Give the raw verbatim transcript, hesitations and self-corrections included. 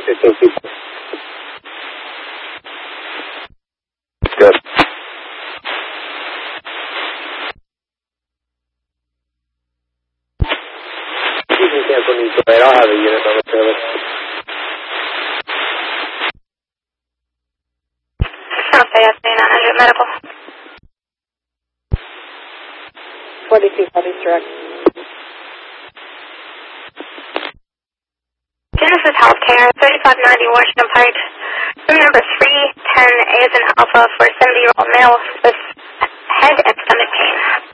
fifteen people. Good. You can cancel me, but I'll have a unit on the trailer. South Bay S A nine hundred medical. forty-two Southeast direct. Genesis Healthcare, thirty-five ninety Washington Pike. Room number three ten A is an alpha for a seventy-year-old male with head and stomach pain.